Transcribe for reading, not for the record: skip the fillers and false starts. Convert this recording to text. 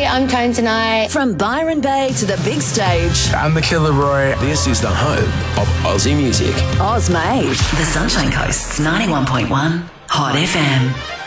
I'm Tone Tonight. From Byron Bay to the big stage. I'm the Killer Roy. This is the home of Aussie music. Oz Made. The Sunshine Coast's 91.1 Hot FM.